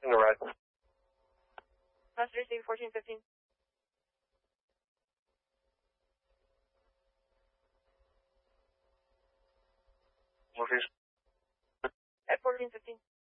In the red. Message received 1415. Northeast. At 1415.